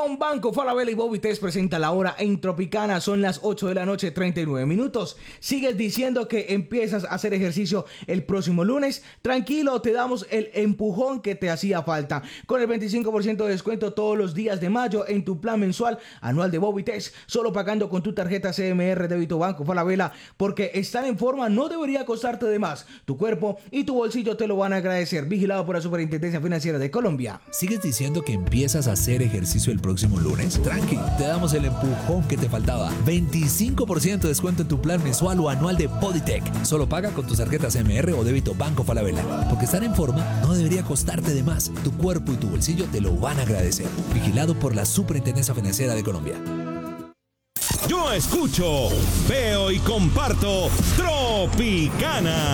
Atención, Banco Falabella y Bobby Test presenta la hora en Tropicana. Son las 8 de la noche, 39 minutos. Sigues diciendo que empiezas a hacer ejercicio el próximo lunes. Tranquilo, te damos el empujón que te hacía falta. Con el 25% de descuento todos los días de mayo en tu plan mensual anual de Bobby Test. Solo pagando con tu tarjeta CMR Débito Banco Falabella. Porque estar en forma no debería costarte de más. Tu cuerpo y tu bolsillo te lo van a agradecer. Vigilado por la Superintendencia Financiera de Colombia. ¿Sigues diciendo que empiezas a hacer ejercicio el próximo lunes? Tranqui, te damos el empujón que te faltaba. 25% de descuento en tu plan mensual o anual de Bodytech. Solo paga con tus tarjetas CMR o Débito Banco Falabella. Porque estar en forma no debería costarte de más. Tu cuerpo y tu bolsillo te lo van a agradecer. Vigilado por la Superintendencia Financiera de Colombia. Yo escucho, veo y comparto Tropicana.